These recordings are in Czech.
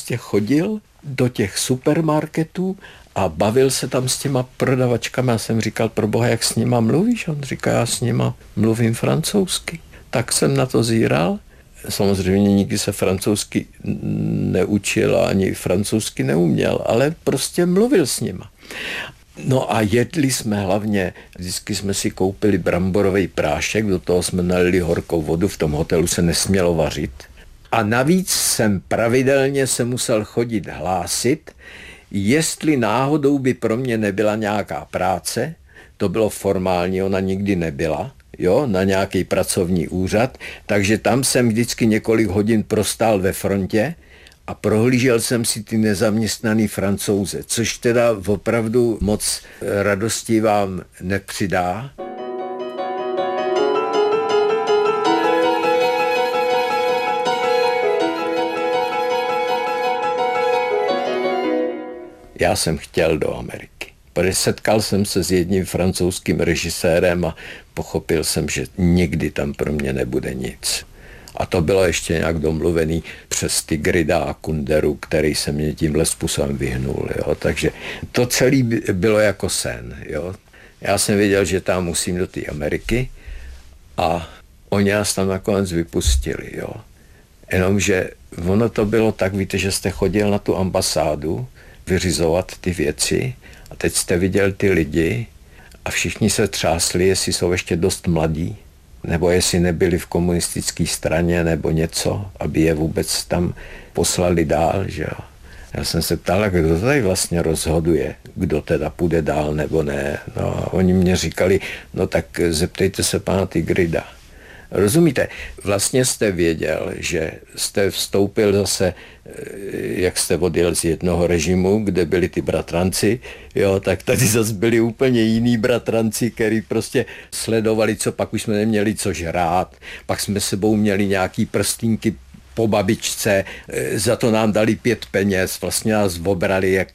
prostě chodil do těch supermarketů a bavil se tam s těma prodavačkami. Já jsem říkal, proboha, jak s nima mluvíš? On říká, já s nima mluvím francouzsky. Tak jsem na to zíral. Samozřejmě nikdy se francouzsky neučil a ani francouzsky neuměl, ale prostě mluvil s nima. No a jedli jsme hlavně, vždycky jsme si koupili bramborový prášek, do toho jsme nalili horkou vodu, v tom hotelu se nesmělo vařit. A navíc jsem pravidelně se musel chodit hlásit, jestli náhodou by pro mě nebyla nějaká práce, to bylo formální, ona nikdy nebyla, jo, na nějaký pracovní úřad, takže tam jsem vždycky několik hodin prostál ve frontě a prohlížel jsem si ty nezaměstnaný Francouze, což teda opravdu moc radosti vám nepřidá. Já jsem chtěl do Ameriky. Protože setkal jsem se s jedním francouzským režisérem a pochopil jsem, že nikdy tam pro mě nebude nic. A to bylo ještě nějak domluvený přes Tigrida a Kunderu, který se mě tímhle způsobem vyhnul. Jo. Takže to celé bylo jako sen. Jo. Já jsem věděl, že tam musím do té Ameriky a oni nás tam nakonec vypustili. Jo. Jenomže ono to bylo tak, víte, že jste chodil na tu ambasádu vyřizovat ty věci a teď jste viděl ty lidi a všichni se třásli, jestli jsou ještě dost mladí, nebo jestli nebyli v komunistické straně nebo něco, aby je vůbec tam poslali dál, že jo. Já jsem se ptal, kdo tady vlastně rozhoduje, kdo teda půjde dál nebo ne. No a oni mě říkali, no tak zeptejte se pana Tigrida. Rozumíte? Vlastně jste věděl, že jste vstoupil zase, jak jste odjel z jednoho režimu, kde byli ty bratranci, jo, tak tady zase byli úplně jiní bratranci, který prostě sledovali, co pak už jsme neměli co žrát, pak jsme sebou měli nějaký prstínky po babičce, za to nám dali 5 peněz, vlastně nás obrali, jak,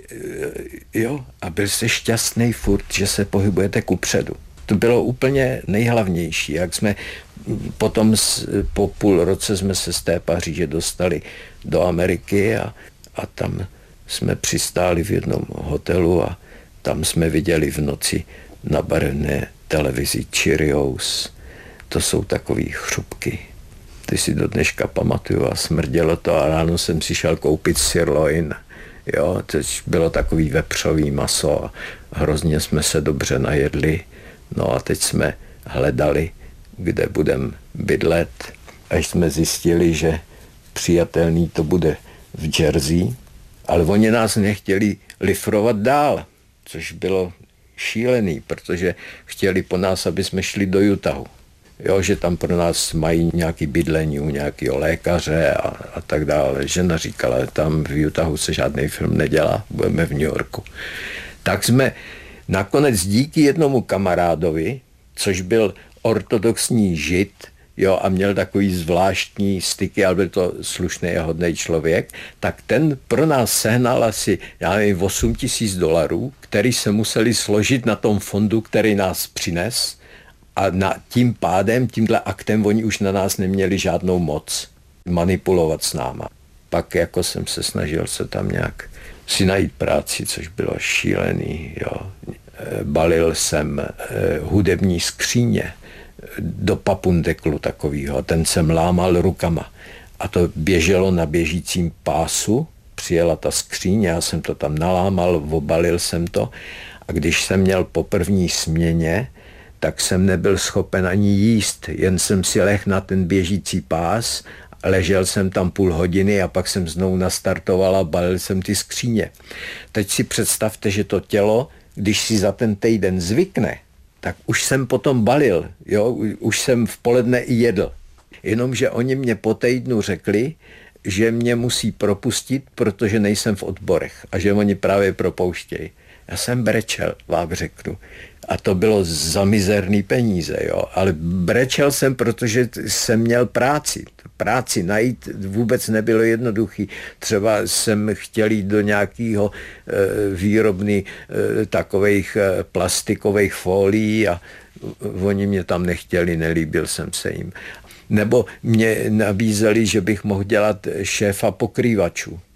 jo, a byl jste šťastný furt, že se pohybujete kupředu. To bylo úplně nejhlavnější, jak jsme potom po půl roce jsme se z té Paříže dostali do Ameriky a tam jsme přistáli v jednom hotelu a tam jsme viděli v noci na barevné televizi Cheerios. To jsou takový chrupky. Ty si do dneška pamatuju a smrdělo to a ráno jsem si šel koupit sirloin. Jo, to bylo takový vepřový maso a hrozně jsme se dobře najedli. No a teď jsme hledali, kde budeme bydlet, až jsme zjistili, že přijatelný to bude v Jersey, ale oni nás nechtěli lifrovat dál, což bylo šílený, protože chtěli po nás, aby jsme šli do Utahu. Jo, že tam pro nás mají nějaký bydlení u nějakého lékaře a tak dále. Žena říkala, tam v Utahu se žádný film nedělá, budeme v New Yorku. Tak jsme nakonec díky jednomu kamarádovi, což byl ortodoxní žid, jo, a měl takový zvláštní styky, ale byl to slušný a hodný člověk, tak ten pro nás sehnal asi, já nevím, $8,000, který se museli složit na tom fondu, který nás přines a tím pádem, tímhle aktem oni už na nás neměli žádnou moc manipulovat s náma. Pak jako jsem se snažil se tam nějak si najít práci, což bylo šílený, jo. Balil jsem hudební skříně do papundeklu takovýho, ten jsem lámal rukama a to běželo na běžícím pásu, přijela ta skříň, já jsem to tam nalámal, obalil jsem to a když jsem měl po první směně, tak jsem nebyl schopen ani jíst, jen jsem si lehl na ten běžící pás, ležel jsem tam půl hodiny a pak jsem znovu nastartoval a balil jsem ty skříně. Teď si představte, že to tělo, když si za ten týden zvykne, tak už jsem potom balil, jo? Už jsem v poledne i jedl. Jenomže oni mě po týdnu řekli, že mě musí propustit, protože nejsem v odborech a že oni právě propouštějí. Já jsem brečel, vám řeknu. A to bylo za mizerný peníze, jo. Ale brečel jsem, protože jsem měl práci. Práci najít vůbec nebylo jednoduchý. Třeba jsem chtěl jít do nějakého výrobny takových plastikových folií a oni mě tam nechtěli, nelíbil jsem se jim. Nebo mě nabízeli, že bych mohl dělat šéfa pokrývačů.